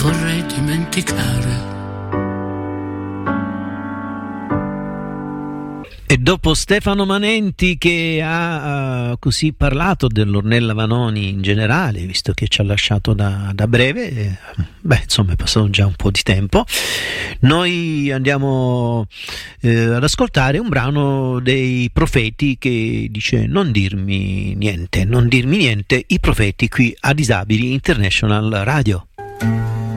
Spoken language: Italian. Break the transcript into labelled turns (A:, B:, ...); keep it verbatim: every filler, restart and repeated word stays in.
A: vorrei dimenticare.
B: E dopo Stefano Manenti, che ha uh, così parlato dell'Ornella Vanoni in generale, visto che ci ha lasciato da, da breve, eh, beh insomma è passato già un po' di tempo, noi andiamo eh, ad ascoltare un brano dei Profeti che dice non dirmi niente, non dirmi niente, i Profeti qui a Disabili International Radio.